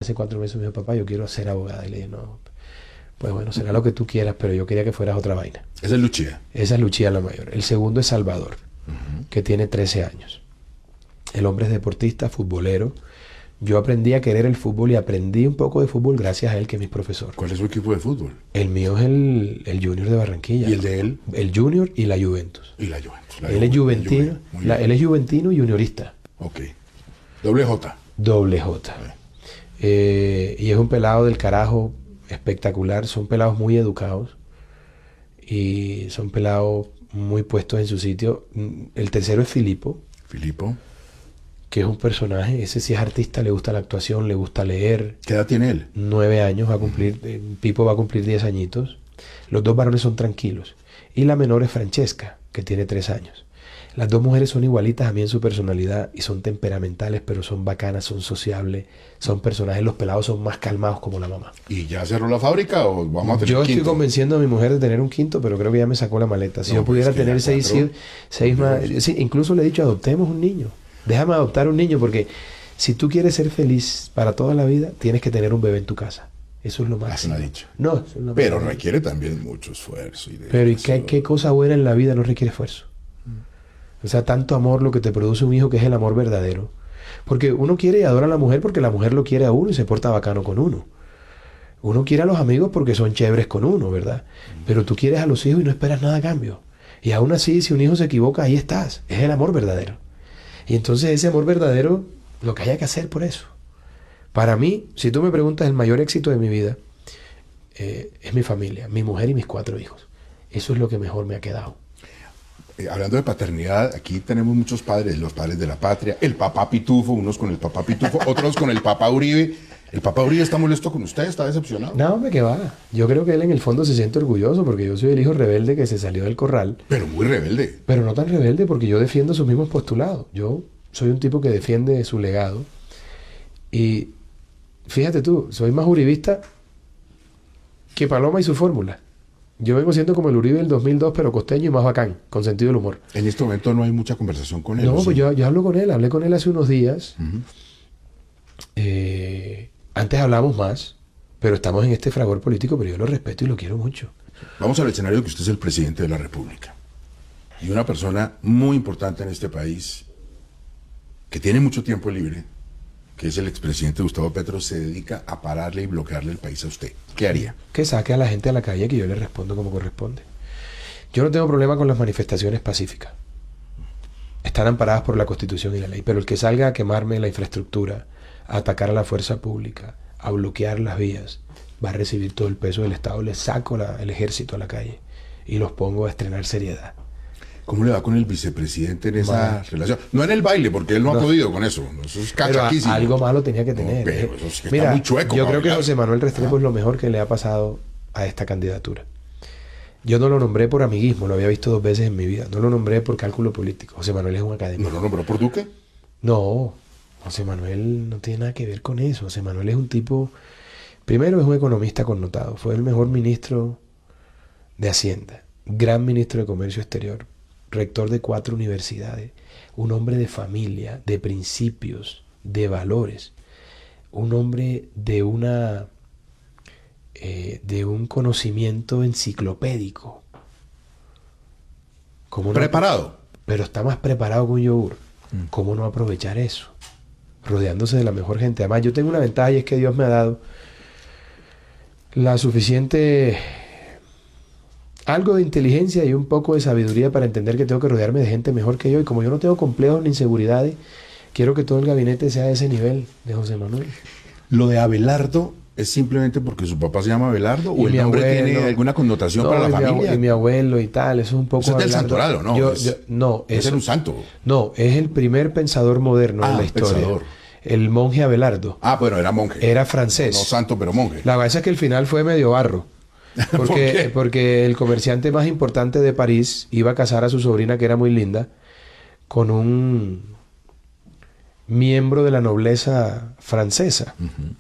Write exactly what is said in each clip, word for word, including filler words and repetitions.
hace cuatro meses me dijo, papá, yo quiero ser abogada. Y le dije, no, pues bueno, será lo que tú quieras, pero yo quería que fueras otra vaina. Esa es Lucía. Esa es Lucía la mayor. El segundo es Salvador, uh-huh. que tiene trece años. El hombre es deportista, futbolero. Yo aprendí a querer el fútbol y aprendí un poco de fútbol gracias a él, que es mi profesor. ¿Cuál es su equipo de fútbol? El mío es el, el Junior de Barranquilla. ¿Y el de él? El Junior y la Juventus. Y la Juventus. La él, es juventino, la, él es juventino y juniorista. Ok. Doble J. Doble J. Eh, y es un pelado del carajo espectacular. Son pelados muy educados. Y son pelados muy puestos en su sitio. El tercero es Filipo. Filipo. Que es un personaje, ese sí es artista, le gusta la actuación, le gusta leer. ¿Qué edad tiene él? Nueve años, va a cumplir, eh, Pipo va a cumplir diez añitos. Los dos varones son tranquilos. Y la menor es Francesca, que tiene tres años. Las dos mujeres son igualitas a mí en su personalidad y son temperamentales, pero son bacanas, son sociables, son personajes. Los pelados son más calmados como la mamá. ¿Y ya cerró la fábrica o vamos a tener Yo quinto? estoy convenciendo a mi mujer de tener un quinto, pero creo que ya me sacó la maleta. Si no, yo pudiera tener cuatro, seis, seis, seis más... Sí, incluso le he dicho, adoptemos un niño. Déjame adoptar un niño, porque si tú quieres ser feliz para toda la vida, tienes que tener un bebé en tu casa. Eso es lo máximo. Eso no ha dicho. No, eso es lo Pero máximo. requiere también mucho esfuerzo. Y Pero ¿y qué, qué cosa buena en la vida no requiere esfuerzo? Mm. O sea, tanto amor lo que te produce un hijo, que es el amor verdadero. Porque uno quiere y adora a la mujer porque la mujer lo quiere a uno y se porta bacano con uno. Uno quiere a los amigos porque son chéveres con uno, ¿verdad? Mm. Pero tú quieres a los hijos y no esperas nada a cambio. Y aún así, si un hijo se equivoca, ahí estás. Es el amor verdadero. Y entonces ese amor verdadero, lo que haya que hacer por eso. Para mí, si tú me preguntas, el mayor éxito de mi vida eh, es mi familia, mi mujer y mis cuatro hijos. Eso es lo que mejor me ha quedado. Eh, hablando de paternidad, aquí tenemos muchos padres, los padres de la patria, el papá Pitufo, unos con el papá Pitufo, otros con el papá Uribe. ¿El papá Uribe está molesto con usted? ¿Está decepcionado? No, hombre, que va. Yo creo que él en el fondo se siente orgulloso porque yo soy el hijo rebelde que se salió del corral. Pero muy rebelde. Pero no tan rebelde porque yo defiendo sus mismos postulados. Yo soy un tipo que defiende su legado. Y fíjate tú, soy más uribista que Paloma y su fórmula. Yo vengo siendo como el Uribe del dos mil dos, pero costeño y más bacán, con sentido del humor. En este momento no hay mucha conversación con él. No, ¿sí? pues yo, yo hablo con él. Hablé con él hace unos días. Uh-huh. Eh... Antes hablamos más, pero estamos en este fragor político, pero yo lo respeto y lo quiero mucho. Vamos al escenario que usted es el presidente de la República. Y una persona muy importante en este país, que tiene mucho tiempo libre, que es el expresidente Gustavo Petro, se dedica a pararle y bloquearle el país a usted. ¿Qué haría? Que saque a la gente a la calle, que yo le respondo como corresponde. Yo no tengo problema con las manifestaciones pacíficas. Están amparadas por la Constitución y la ley, pero el que salga a quemarme la infraestructura, a atacar a la fuerza pública, a bloquear las vías, va a recibir todo el peso del Estado. Le saco la, el ejército a la calle y los pongo a estrenar seriedad. ¿Cómo le va con el vicepresidente en esa mal. relación? No en el baile, porque él no, no. ha podido con eso. Eso es cachaquísimo. Algo malo tenía que tener. No, pero eso es que Mira, está muy chueco. Yo creo que José Manuel Restrepo es lo mejor que le ha pasado a esta candidatura. Yo no lo nombré por amiguismo, lo había visto dos veces en mi vida. No lo nombré por cálculo político. José Manuel es un académico. ¿No lo nombró por Duque? No. José Manuel no tiene nada que ver con eso. José Manuel es un tipo... Primero es un economista connotado. Fue el mejor ministro de Hacienda. Gran ministro de Comercio Exterior. Rector de cuatro universidades. Un hombre de familia, de principios, de valores. Un hombre de una... Eh, de un conocimiento enciclopédico. Como Preparado. No, pero está más preparado que un yogur. Mm. ¿Cómo no aprovechar eso? Rodeándose de la mejor gente. Además, yo tengo una ventaja y es que Dios me ha dado la suficiente algo de inteligencia y un poco de sabiduría para entender que tengo que rodearme de gente mejor que yo. Y como yo no tengo complejos ni inseguridades, quiero que todo el gabinete sea de ese nivel de José Manuel. Lo de Abelardo es simplemente porque su papá se llama Abelardo o el nombre abuelo, tiene alguna connotación no, para la y familia. Mi, y mi abuelo y tal, eso es un poco... Eso es del santoral, ¿no? Yo, es, yo, no, es eso, un santo. No, es el primer pensador moderno ah, de la historia. Pensador. El monje Abelardo. Ah, bueno, era monje. Era francés. No, no santo, pero monje. La verdad es que el final fue medio barro. Porque, ¿Por qué? porque el comerciante más importante de París iba a casar a su sobrina, que era muy linda, con un miembro de la nobleza francesa. Uh-huh.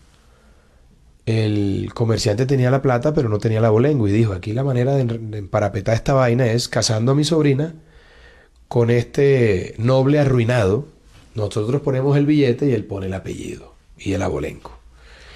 El comerciante tenía la plata, pero no tenía la abolengo. Y dijo, aquí la manera de, de parapetar esta vaina es casando a mi sobrina con este noble arruinado. Nosotros ponemos el billete y él pone el apellido y el abolengo.